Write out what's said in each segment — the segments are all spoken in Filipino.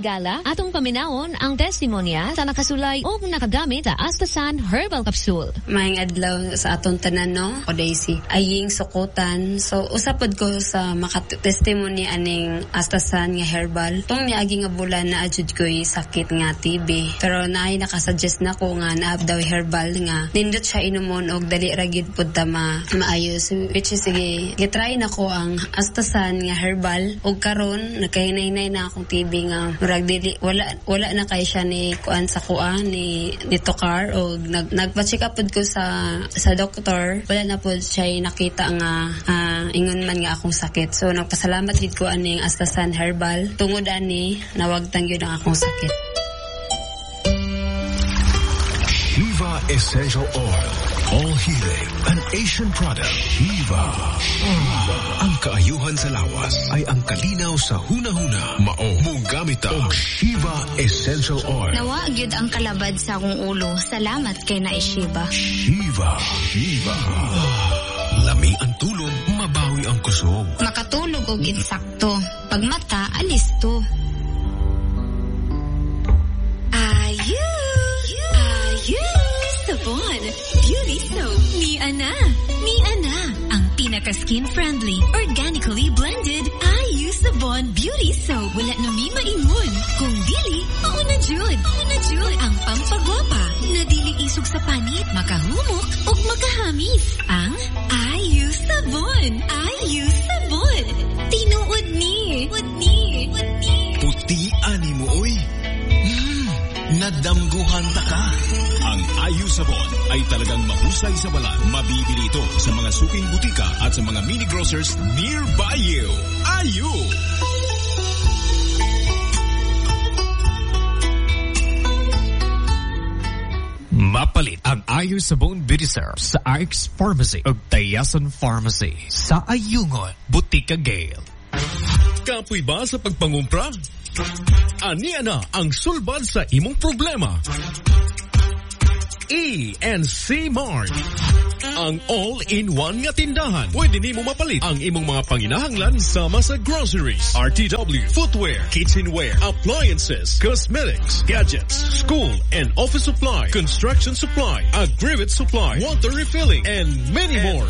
higala atong paminawon ang testimonya sa nakasulay o nakagamit sa Astasan Herbal Capsule. Maayong adlaw sa atong tanan, no? O Daisy, aying sukutan. So usapod ko sa makatestimony aning Astasan nga herbal. Tong niagi nga bulan na adjud ko'y sakit nga TB. Pero naay nakasuggest na ko nga naab daw herbal nga nindot siya inumon og dali ra gyud pud ta maayos. Which is sige, gitry na ko ang Astasan nga herbal og karon nagkahinay na akong TB nga murag dili wala na kay siya ni kuan sa kuan ni Tokar og nagpa-check up pud ko sa doktor. Wala na pud siya nakita nga ingon man nga akong sakit. So nagpasalamat gid ko aning Astasan herbal tungod ani nawagtang gyud ang akong sakit. Shiva Essential Oil. All healing. An Asian product. Shiva. Ang kaayuhan sa lawas ay ang kalinaw sa hunahuna. Mao mong gamit ang Shiva Essential Oil. Nawa gyud ang kalabad sa akong ulo. Salamat kay na Shiva. Shiva. Lami ang tulog, mabawi ang kusog. Makatulog og insakto. Pag mata, alis to. Sabon, beauty soap, ni Ana. Ang pinaka-skin-friendly, organically blended, Ayu Sabon Beauty Soap. Wala na mi maingon. Kung dili, mauna jud. Ang pampagwapa, na dili isog sa panit, makahumok, o makahamis. Ang Ayu Sabon. Tinuod ni. Puti ani mo, oy. Nadamguhan ta ka. Ang Ayu Sabon ay talagang mahusay sa balat. Mabibili ito sa mga suking butika at sa mga mini grocers nearby you. Ayu! Mapalit ang Ayu Sabon Beauty Syrup sa Arx Pharmacy o Tayasan Pharmacy sa Ayungon, Butika Gale. Kapoy ba sa pagpangumpra? Ania na ang sulbad sa imong problema. E&C Mart. Ang all-in-one nga tindahan. Pwede nimo mapalit ang imong mga panginahanglan sama sa groceries, RTW, footwear, kitchenware, appliances, cosmetics, gadgets, school and office supply, construction supply, aggregate supply, water refilling, and many more.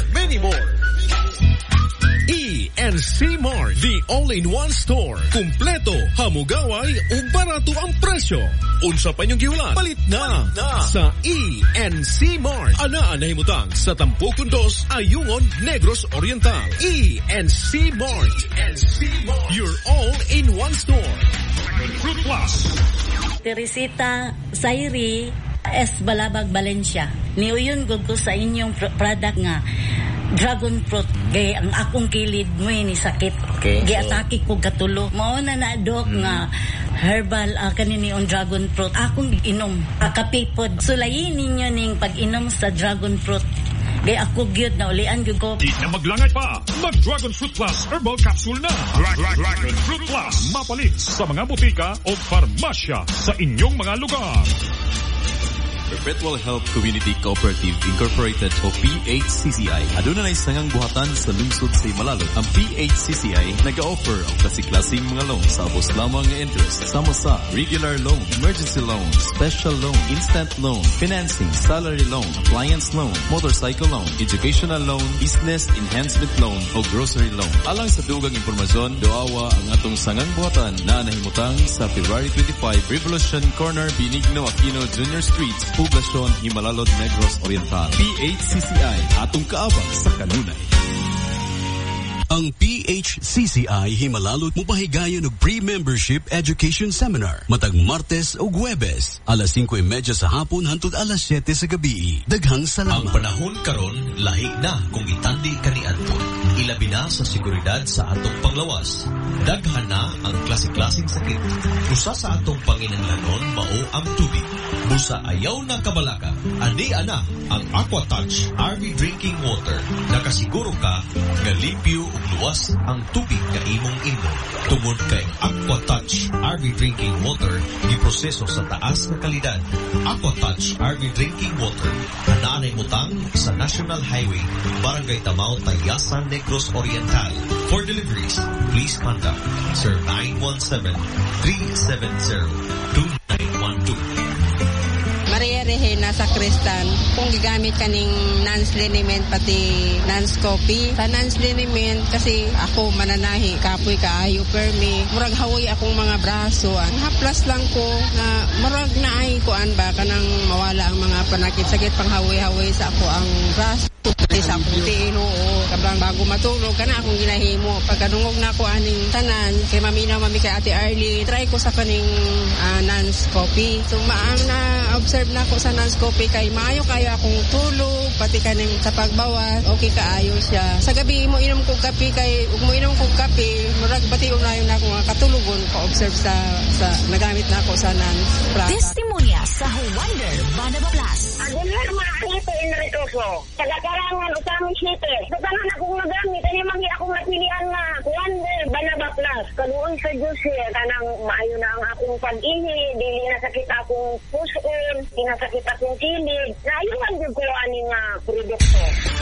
E&C Mart, the all-in-one store. Kumpleto, hamugaway, ug barato ang presyo. Unsa pa niyong gihulat? Palit na sa E&C Mart. Anaan na himutang sa Tampukon 2, Ayungon, Negros Oriental. E&C Mart. Your all-in-one store. Fruit Plus. Teresita Sairi S. Balabag, Valencia. Niuyon gud ko sa inyong product nga dragon fruit. Gay ang akong kilid mo ni sakit. Okay, giatake ko katulo. Mao na dok nga herbal kanini on dragon fruit. Akong inom. Kapipod. Sulayin ninyo ning pag-inom sa dragon fruit. Gay ako gyud na ulian gyud ko. Di na maglangay pa. Mag Dragon Fruit Plus Herbal Capsule na. Dragon Fruit Plus. Mapalit sa mga butika o farmasya sa inyong mga lugar. Perpetual Health Community Cooperative Incorporated o PHCCI. Aduna na isangang buhatan sa lungsod sa Himalalo. Ang PHCCI nag-offer ang klase-klaseng mga loan sa abos lamang nga interest. Sama sa regular loan, emergency loan, special loan, instant loan, financing, salary loan, appliance loan, motorcycle loan, educational loan, business enhancement loan o grocery loan. Alang sa dugang impormasyon, doawa ang atong sangang buhatan na nahimutang sa February 25, Revolution Corner, Benigno Aquino Jr. Street, Poblacion, Himalalod, Negros Oriental. PHCCI, atong kaabang sa kanunay. Ang PHCCI Himalalod mupahigayon og pre-membership education seminar matag Martes ug Huwebes alas 5:30 sa hapon hangtod alas 7 sa gabi. Daghang salamat. Ang panahon karon lahi na kung itandi kaniadto. Ilabi na sa seguridad sa atong panglawas. Daghan na ang klase-klaseng sakit. Usa sa atong panginahanglanon mao ang tubig. Busa ayaw na kabalaka. Ani ana ang AquaTouch RV drinking water. Nakasiguro ka nga limpyo ug luwas ang tubig nga imong inom. Tungod kay AquaTouch RV drinking water giproseso sa taas nga kalidad. AquaTouch RV drinking water anaanay mutang sa National Highway, Barangay Tamao, Tayasan, Negros Oriental. For deliveries, please contact Sir 917-370-2912. Maria Rehena sa Kristan, kung gigamit kaning Nance liniment pati Nance coffee. Sa Nance liniment kasi ako mananahi, kapoy kaayo permi. Murag hawoy akong mga braso. Ang haplas lang ko na murag naay kuan ba kanang mawala ang mga panakit-sakit pang hawoy-hawoy sa ako ang braso. Sa akong tiin, oo. Kablang bago matulog, kana akong ginahimo. Pagkadungog na ako aning tanan, kay maminaw mami kay Ate Arlie, try ko sa kaning Nance coffee. So maang na-observe na ako sa Nance coffee kay maayo kayo akong tulog, pati kaning sa pagbawas, okay kaayo siya. Sa gabi mo inom kong kape kay ug mo inom kong kape, murag pati unayon na ako nga katulugon pa-observe sa nagamit na ako sa Nance product. Testimonya sa Wonder Banaba Plus. Agunar maakito inritoso. Tagakarangan usami site. Tutangan akong nagamit, ani mangi akong napilian nga Wonder Banaba Plus. Kaluoy sa Diyos kanang maayo na ang akong pag-ihi, dili na sakit akong puson, dinasakit akong kilid. Naayuhan jud ko ani nga produkto.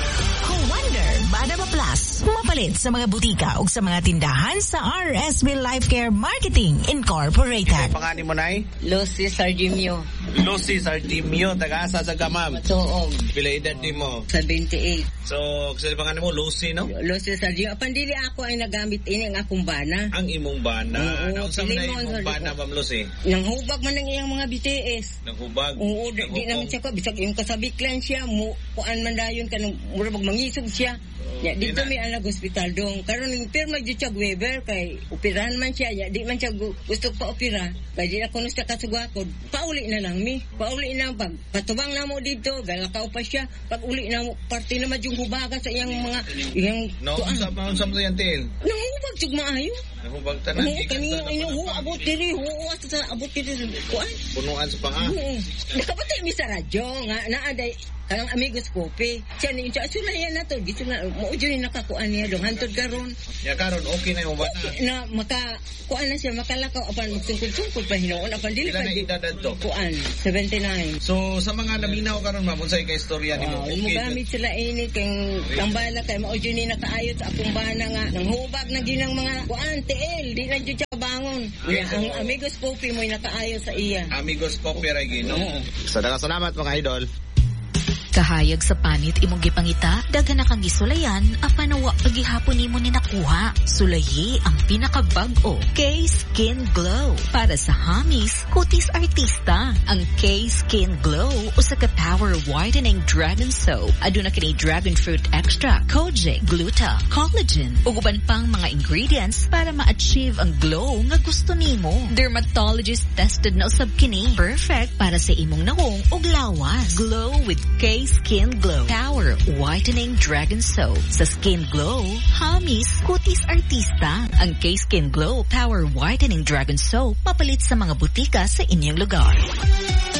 Wonder Banaba Plus. Mapalit sa mga butika o sa mga tindahan sa RSB Life Care Marketing Incorporated. Pangani mo nay? Lucy Sardimio. Lucy Sardimio, taga-asa sa Gamam. Tuog. Pila edad ni mo? 78. So, kasi pangani mo, Lucy, no? Lucy Sardimio. Pandili ako ay nagamit ini ang akong bana. Ang imong bana. Ano sa na imong bana, Ma'am Lucy? Nanghubag man ang iyang mga BTS. Nanghubag? Oo, di naman siya ko. Bisag yung kasabiklan siya, kuan man dayon ka nung murabag mangisog siya. Ya, dito may alag hospital dong. Karon ning pirma jud siya Weber kay operahan man siya. Ya, di man siya gusto pa opera. Kay di na kuno siya kasugakod. Pauli na lang mi. Pauli na pag patubang na mo dito, galakaw pa siya. Pag uli na mo parte na madjung hubaga sa iyang mga iyang no, sa yan til. Nahubag jud maayo. Nahubag tanan kanino inyo abot diri sa abot diri kuan. Punuan sa panga. Nakapatay mi sa radyo nga naaday kanang amigos kopi. Siya ni siya sulayan na to. Dito na mo jud nakakuan niya dong hantod karon. Ya karon okay na yung bana. Na maka kuan na siya makalakaw apan magtungkol-tungkol pa hinuon apan dili pa kuan 79. So sa mga naminaw karon ma'am unsay kay istorya nimo? Okay. Mugamit sila ini kang tambala kay mao jud ni nakaayot sa akong bana nga nang hubag na ginang mga kuan TL di na jud siya bangon. Ang amigos kopi mo nakaayot sa iya. Amigos kopi ra gino. Salamat mga idol. Kahayag sa panit imong gipangita, daghan na kang gisulayan, apan wa pagihapon nimo ni nakuha. Sulayi ang pinakabag-o, K-Skin Glow. Para sa hamis, kutis artista. Ang K-Skin Glow, usa ka power whitening dragon soap. Aduna kini dragon fruit extract, kojic, gluta, collagen, ug uban pang mga ingredients para ma-achieve ang glow nga gusto nimo. Dermatologist tested na usab kini, perfect para sa imong nahong ug lawas. Glow with K-Skin Glow Power Whitening Dragon Soap. Sa Skin Glow, hamis, kutis artista. Ang K-Skin Glow Power Whitening Dragon Soap mapalit sa mga butika sa inyong lugar.